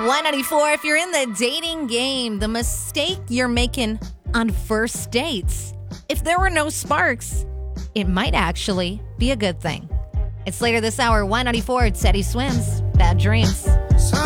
Y94, if you're in the dating game, the mistake you're making on first dates, if there were no sparks, it might actually be a good thing. It's later this hour, Y94, it's Eddie Swims. Bad dreams.